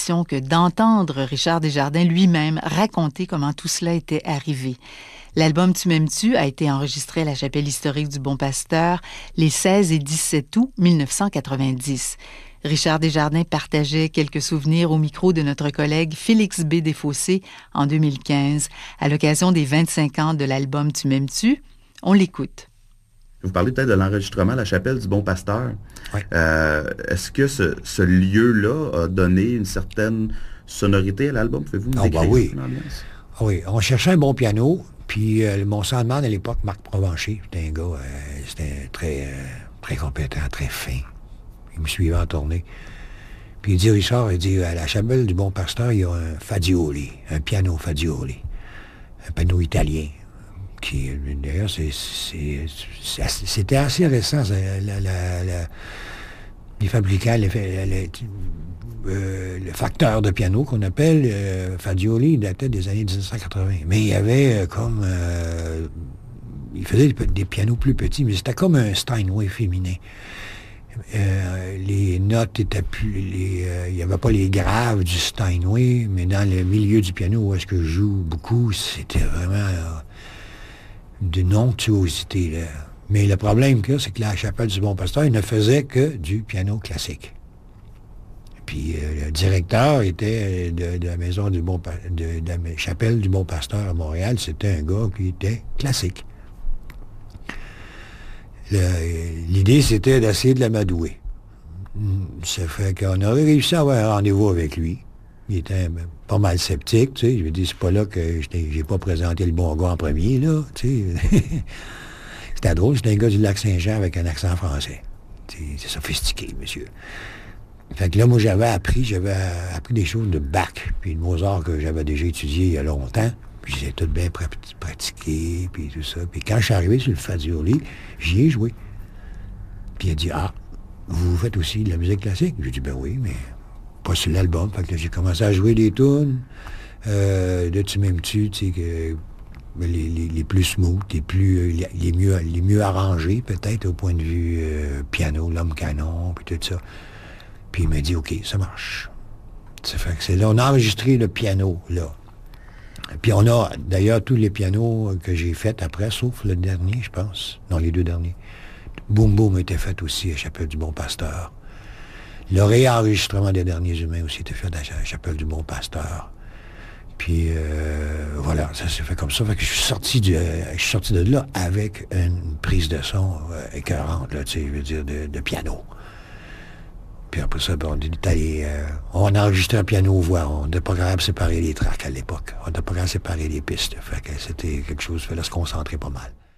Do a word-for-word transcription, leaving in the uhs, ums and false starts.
l'émission que d'entendre Richard Desjardins lui-même raconter comment tout cela était arrivé. L'album Tu m'aimes-tu a été enregistré à la chapelle historique du Bon Pasteur les seize et dix-sept août mille neuf cent quatre-vingt-dix. Richard Desjardins partageait quelques souvenirs au micro de notre collègue Félix B. Desfossés en deux mille quinze, à l'occasion des vingt-cinq ans de l'album Tu m'aimes-tu. On l'écoute. Vous parlez peut-être de l'enregistrement à la chapelle du Bon Pasteur. Oui. Euh, est-ce que ce, ce lieu-là a donné une certaine sonorité à l'album? Pouvez-vous nous Oh, décrire bah oui. l'ambiance? Oui, on cherchait un bon piano, puis euh, mon soundman à l'époque, Marc Provencher, c'était un gars, euh, c'était très, euh, très compétent, très fin. Il me suivait en tournée. Puis il dit, Richard, il dit, à la chapelle du Bon Pasteur, il y a un Fagioli, un piano Fagioli, un piano italien. Qui, d'ailleurs, c'est, c'est, c'est, c'était assez récent. Ça, la, la, la, les fabricants, les, les, euh, le facteur de piano qu'on appelle euh, Fagioli, il datait des années dix-neuf cent quatre-vingts. Mais il y avait euh, comme... Euh, il faisait des, des pianos plus petits, mais c'était comme un Steinway féminin. Euh, les notes étaient plus... Les, euh, il n'y avait pas les graves du Steinway, mais dans le milieu du piano où est-ce que je joue beaucoup, c'était vraiment... Euh, d'une onctuosité, là. Mais le problème qu'il y a, c'est que la chapelle du Bon Pasteur, il ne faisait que du piano classique. Puis euh, le directeur était de, de la maison du Bon de, de la chapelle du Bon Pasteur à Montréal, c'était un gars qui était classique. Le, l'idée, c'était d'essayer de l'amadouer. Ça fait qu'on aurait réussi à avoir un rendez-vous avec lui. Il était pas mal sceptique, tu sais. Je lui ai dit, c'est pas là que j'ai pas présenté le bon gars en premier, là, tu sais. C'était drôle, c'était un gars du Lac-Saint-Jean avec un accent français. C'est sophistiqué, monsieur. Fait que là, moi, j'avais appris, j'avais appris des choses de Bach, puis de Mozart que j'avais déjà étudié il y a longtemps. Puis j'ai tout bien pratiqué, puis tout ça. Puis quand je suis arrivé sur le Fagioli, j'y ai joué. Puis il a dit, ah, vous faites aussi de la musique classique? J'ai dit, ben oui, mais... pas sur l'album. Fait que là, j'ai commencé à jouer des tunes. Euh, de Tu m'aimes-tu, tu sais, que les, les, les plus smooth, les plus les, les mieux les mieux arrangés, peut-être, au point de vue euh, piano, l'homme canon, puis tout ça. Puis il m'a dit, OK, ça marche. Ça fait que c'est là, on a enregistré le piano, là. Puis on a, d'ailleurs, tous les pianos que j'ai faits après, sauf le dernier, je pense. Non, les deux derniers. Boum Boum était fait aussi à Chapelle du Bon Pasteur. Le réenregistrement des Derniers Humains aussi était fait à la chapelle du Bon Pasteur. Puis euh, voilà, ça s'est fait comme ça. Fait que je suis sorti de, je suis sorti de là avec une prise de son euh, écœurante, là, tu sais, je veux dire, de, de piano. Puis après ça, ben, on est allé, euh, on a enregistré un piano-voix. On n'était pas capable de séparer les tracks à l'époque. On n'était pas capable de séparer les pistes. Fait que c'était quelque chose, il fallait se concentrer pas mal.